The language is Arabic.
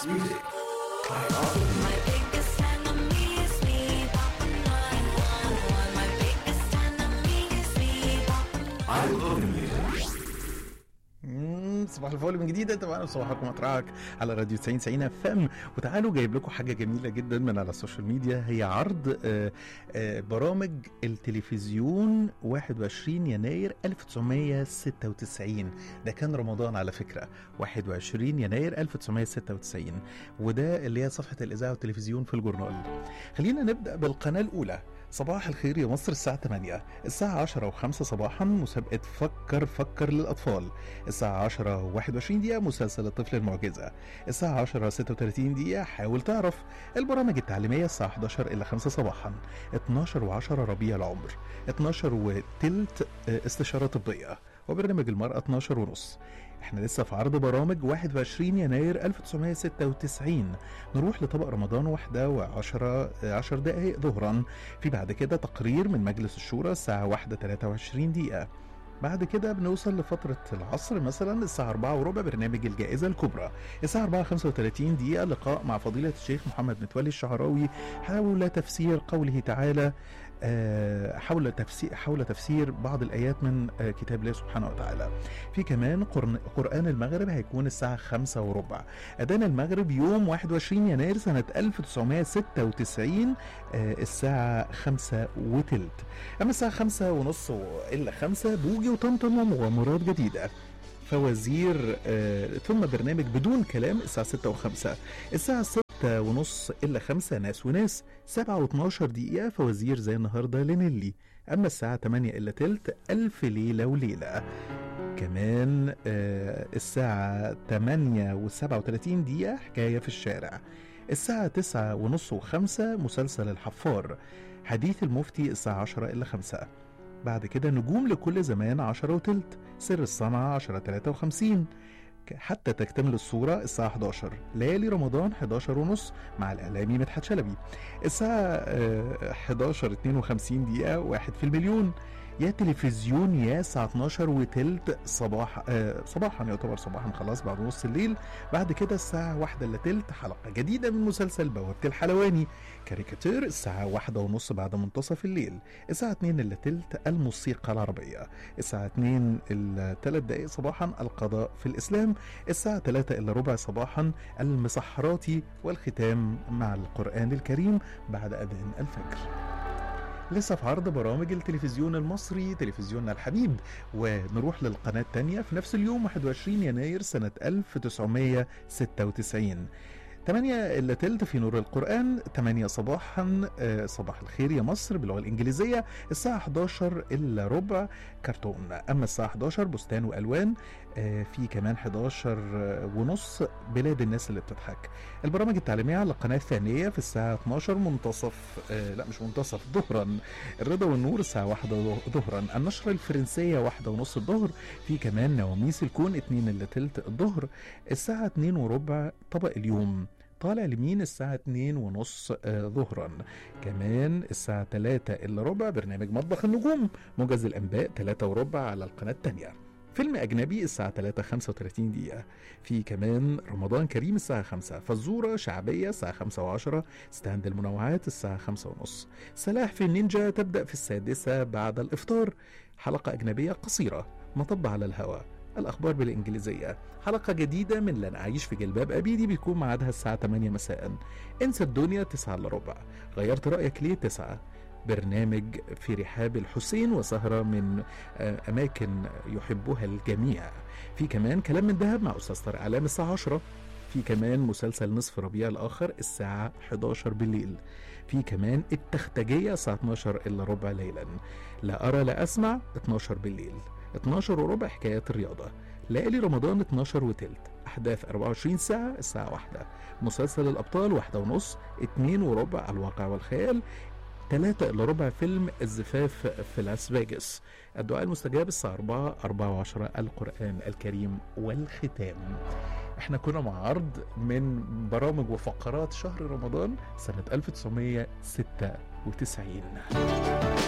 Dance music by Arlo. My biggest enemy is me, Papa 911. My biggest enemy is me, Papa 911. I love music. صباح الفل من جديد. انت معانا صباحكم مطرحك على راديو 90 اف ام. وتعالوا جايب لكم حاجه جميله جدا من على السوشيال ميديا، هي عرض برامج التلفزيون 21 يناير 1996. ده كان رمضان على فكره، 21 يناير 1996، وده اللي هي صفحه الاذاعه والتلفزيون في الجورنال. خلينا نبدا بالقناه الاولى. صباح الخير يا مصر الساعة 8، الساعة 10:05 صباحا مسابقة فكر للأطفال، الساعة 10:21 دقيقة مسلسل الطفل المعجزة، الساعة 10:36 دقيقة حاول تعرف. البرامج التعليمية الساعة 11:05 صباحا، 12:10 ربيع العمر، 12:15 استشارة طبية، وبرنامج المرأة 12:30. احنا لسه في عرض برامج 21 يناير 1996. نروح لطبق رمضان 1:10 دقائق ظهرا. في بعد كده تقرير من مجلس الشورى الساعة 1:23 دقيقة. بعد كده بنوصل لفترة العصر مثلا الساعة 4:15 برنامج الجائزة الكبرى، الساعة 4:35 دقيقة لقاء مع فضيلة الشيخ محمد متولي الشعراوي حول تفسير قوله تعالى، حول تفسير بعض الآيات من كتاب الله سبحانه وتعالى. في كمان قرآن المغرب هيكون الساعة 5:15. أذان المغرب يوم 21 يناير سنة 1996 الساعة 5:15. أما الساعة 5:30 إلا 5 بوجي وطمطم ومغامرات جديدة، فوازير، ثم برنامج بدون كلام الساعة 6:05. الساعة 6:30 إلا 5 ناس وناس، 7:12 دقيقة فوازير زي النهاردة لنيلي. أما الساعة 8 إلا تلت ألف ليلة وليلة. كمان الساعة 8:37 دقيقة حكاية في الشارع. الساعة 9:30 و5 مسلسل الحفار. حديث المفتي الساعة 10 إلا 5. بعد كده نجوم لكل زمان 10:15. سر الصنعة 10:53 حتى تكتمل الصورة الساعة 11. ليالي رمضان 11:30 مع الإعلامي مدحت شلبي. الساعة 11:52 دقيقة 1 في المليون. يا تلفزيون يا الساعة 12:15 صباحا، يعتبر صباحا خلاص بعد نص الليل. بعد كده الساعة 1:15 حلقة جديدة من مسلسل بوابة الحلواني. كاريكاتير الساعة 1:30 بعد منتصف الليل. الساعة 2:15 الموسيقى العربية. الساعة 2:03 صباحا القضاء في الإسلام. الساعة 3:15 صباحا المسحراتي، والختام مع القرآن الكريم بعد أذان الفجر. لسه في عرض برامج التلفزيون المصري تلفزيوننا الحبيب، ونروح للقناة الثانية في نفس اليوم 21 يناير سنة 1996. 8 إلا تلت في نور القرآن، 8 صباحا صباح الخير يا مصر باللغة الإنجليزية. الساعة 11 إلا ربع كرتون. أما الساعة 11 بستان وألوان. في كمان 11:30 بلاد الناس اللي بتضحك. البرامج التعليمية على القناة الثانية في الساعة 12 منتصف، لا مش منتصف، ظهرا. الرضا والنور الساعة 1 ظهرا. النشرة الفرنسية 1:30 الظهر. في كمان نواميس الكون 2 إلا تلت الظهر. الساعة 2:15 طبق اليوم طالع لمين الساعة 2:30 ظهرا. كمان الساعة 3 إلا ربع برنامج مطبخ النجوم. موجز الأنباء 3:15 على القناة الثانية. فيلم أجنبي الساعة 3:35 دقيقة. في كمان رمضان كريم الساعة 5. فزورة شعبية الساعة 5:10. ستاند المنوعات الساعة 5:30. سلاح في النينجا تبدأ في 6 بعد الإفطار. حلقة أجنبية قصيرة. مطب على الهواء. الأخبار بالإنجليزية. حلقة جديدة من لن أعيش في جلباب أبي، دي بيكون ميعادها الساعة 8 مساء. انسى الدنيا 9 إلا ربع. غيرت رأيك ليه 9. برنامج في رحاب الحسين وسهرة من أماكن يحبها الجميع. في كمان كلام من ذهب مع أستاذ طارق علام الساعة 10. في كمان مسلسل نصف ربيع الآخر الساعة 11 بالليل. في كمان التختجية الساعة 12 إلا ربع ليلا. لا أرى لا أسمع 12 بالليل. 12:15 حكايات الرياضة. ليالي رمضان 12:15. أحداث 24 ساعة الساعة 1. مسلسل الأبطال 1:30. 2:15 الواقع والخيال. 3 إلا ربع فيلم الزفاف في لاس فيغاس. الدعاء المستجاب الساعة 4:10 القرآن الكريم والختام. احنا كنا مع عرض من برامج وفقرات شهر رمضان سنة 1996.